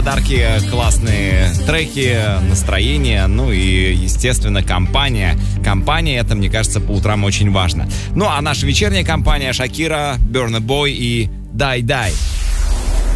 подарки, классные треки, настроение, ну и, естественно, компания. Компания, это, мне кажется, по утрам очень важно. Ну а наша вечерняя компания: Шакира, Burna Boy и Die Die.